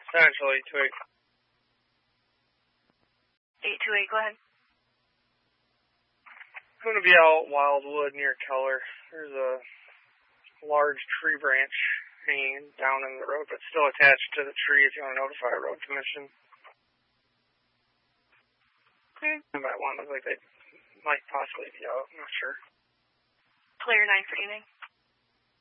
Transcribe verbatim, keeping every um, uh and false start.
Central eight two eight. eight two eight, go ahead. I'm going to be out Wildwood near Keller. There's a large tree branch hanging down in the road, but still attached to the tree if you want to notify a road commission. Clear. And that one looks like they might possibly be out. I'm not sure. Clear nine for evening.